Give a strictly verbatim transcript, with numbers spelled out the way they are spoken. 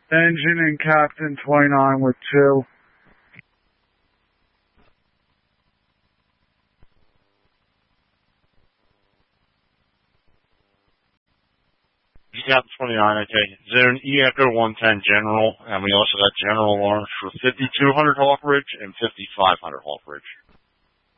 Engine and Captain twenty-nine with two. Captain twenty-nine, okay. Zone E Echo one ten General, and we also got General Lawrence for fifty-two hundred Hawk Ridge and fifty-five hundred Hawk Ridge.